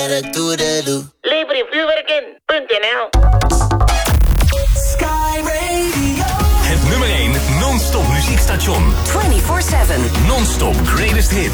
Librevuurwerken.nl. Sky Radio. Het nummer 1 non-stop muziekstation. 24/7. Non-stop greatest hits.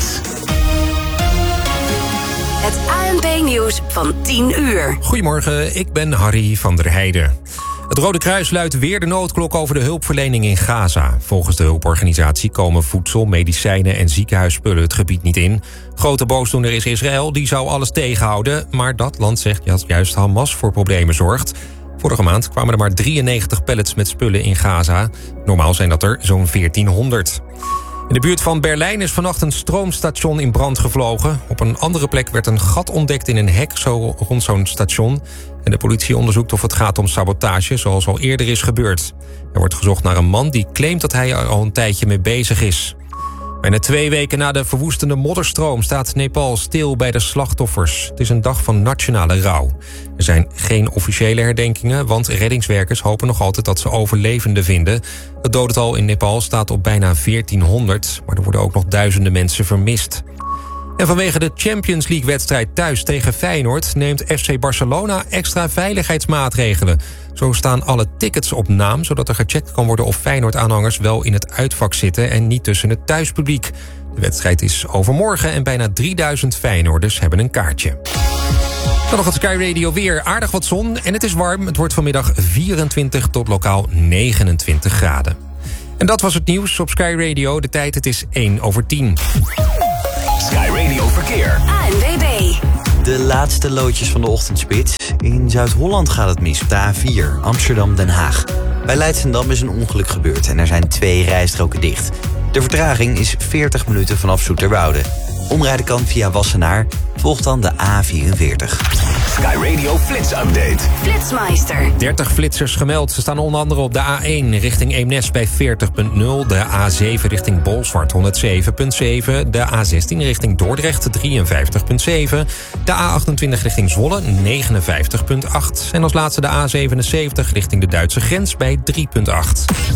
Het ANP-nieuws van 10 uur. Goedemorgen, ik ben Harry van der Heijden. Het Rode Kruis luidt weer de noodklok over de hulpverlening in Gaza. Volgens de hulporganisatie komen voedsel, medicijnen en ziekenhuisspullen het gebied niet in. Grote boosdoener is Israël, die zou alles tegenhouden. Maar dat land zegt dat juist Hamas voor problemen zorgt. Vorige maand kwamen er maar 93 pallets met spullen in Gaza. Normaal zijn dat er zo'n 1400. In de buurt van Berlijn is vannacht een stroomstation in brand gevlogen. Op een andere plek werd een gat ontdekt in een hek rond zo'n station. En de politie onderzoekt of het gaat om sabotage, zoals al eerder is gebeurd. Er wordt gezocht naar een man die claimt dat hij er al een tijdje mee bezig is. Bijna 2 weken na de verwoestende modderstroom staat Nepal stil bij de slachtoffers. Het is een dag van nationale rouw. Er zijn geen officiële herdenkingen, want reddingswerkers hopen nog altijd dat ze overlevenden vinden. Het dodental in Nepal staat op bijna 1400, maar er worden ook nog duizenden mensen vermist. En vanwege de Champions League-wedstrijd thuis tegen Feyenoord neemt FC Barcelona extra veiligheidsmaatregelen. Zo staan alle tickets op naam, zodat er gecheckt kan worden of Feyenoord-aanhangers wel in het uitvak zitten en niet tussen het thuispubliek. De wedstrijd is overmorgen en bijna 3000 Feyenoorders hebben een kaartje. Dan nog het Sky Radio weer. Aardig wat zon en het is warm. Het wordt vanmiddag 24 tot lokaal 29 graden. En dat was het nieuws op Sky Radio. De tijd, het is 1:10. Sky Radio Verkeer. ANWB. De laatste loodjes van de ochtendspits. In Zuid-Holland gaat het mis op de A4, Amsterdam-Den Haag. Bij Leidschendam is een ongeluk gebeurd en er zijn 2 rijstroken dicht. De vertraging is 40 minuten vanaf Zoeterwoude. Omrijden kan via Wassenaar, volgt dan de A44. Sky Radio Flits Update. Flitsmeister. 30 flitsers gemeld. Ze staan onder andere op de A1 richting Eemnes bij 40.0. De A7 richting Bolsward 107.7. De A16 richting Dordrecht 53.7. De A28 richting Zwolle 59.8. En als laatste de A77 richting de Duitse grens bij 3.8.